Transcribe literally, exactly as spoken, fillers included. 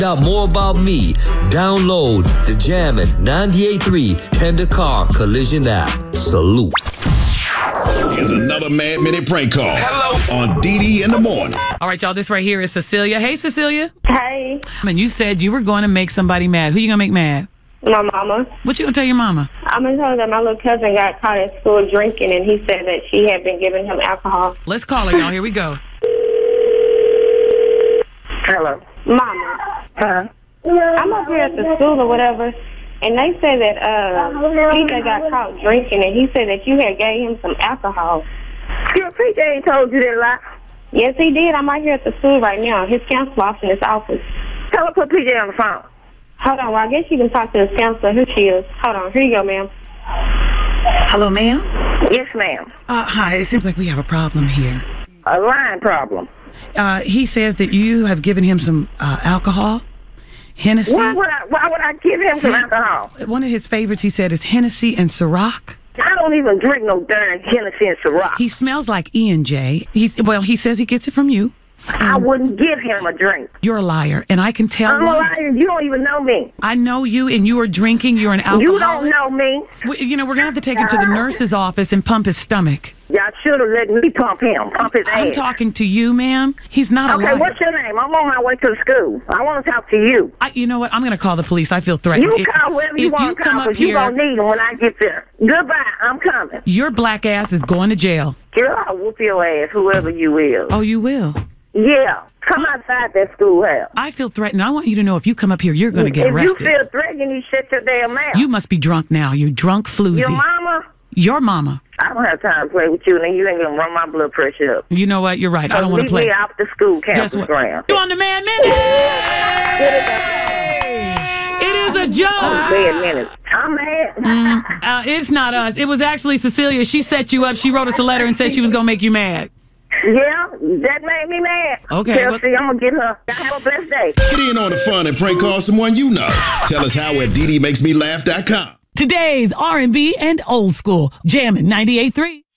out more about me, download the Jammin' ninety-eight point three Tender Car Collision app. Salute. Here's another Mad Minute prank call. Hello. On D D in the morning. All right, y'all, this right here is Cecilia. Hey, Cecilia. Hey. And you said you were going to make somebody mad. Who you going to make mad? My mama. What you going to tell your mama? I'm going to tell her that my little cousin got caught at school drinking, and he said that she had been giving him alcohol. Let's call her, y'all. Here we go. Hello. Mama. Huh? I'm up here at the school or whatever, and they say that uh, P J got caught drinking, and he said that you had gave him some alcohol. Your P J ain't told you that lie. Yes, he did. I'm right here at the school right now. His counselor off in his office. Tell her to put P J on the phone. Hold on. Well, I guess you can talk to his counselor. Here she is. Hold on. Here you go, ma'am. Hello, ma'am? Yes, ma'am. Uh, hi. It seems like we have a problem here. A line problem. Uh, he says that you have given him some uh, alcohol, Hennessy. Why would I? Why would I give him some alcohol? One of his favorites, he said, is Hennessy and Ciroc. I don't even drink no darn Hennessy and Ciroc. He smells like E and J. He's well. He says he gets it from you. I wouldn't give him a drink. You're a liar, and I can tell. I'm a liar. You don't even know me. I know you, and you are drinking. You're an alcoholic. You don't know me. We, you know, we're gonna have to take him to the nurse's office and pump his stomach. Y'all should have let me pump him, pump his I'm ass. talking to you, ma'am. He's not okay, a liar. What's your name? I'm on my way to the school. I want to talk to you. I, you know what? I'm gonna call the police. I feel threatened. You if, call wherever you if want you to come call, up because you here, won't need them when I get there. Goodbye. I'm coming. your black ass is going to jail. Girl, I'll whoop your ass, whoever you is. Oh, you will. Yeah. Come outside that schoolhouse. I feel threatened. I want you to know if you come up here, you're going to get if arrested. If you feel threatened, you need to shut your damn mouth. You must be drunk now. You're drunk floozy. Your mama? Your mama. I don't have time to play with you, and you ain't going to run my blood pressure up. You know what? You're right. So I don't want to play. Leave me off the school campus ground. You on the Mad Minute? It is a joke. Mad Minute. I'm mad. Mm, uh, it's not us. It was actually Cecilia. She set you up. She wrote us a letter and said she was going to make you mad. Yeah, that made me mad. Okay. Chelsea, well, I'm going to get her. Have a blessed day. Get in on the fun and prank call someone you know. Tell us how at D D makes me laugh dot com. Today's R and B and old school. Jammin' ninety-eight point three.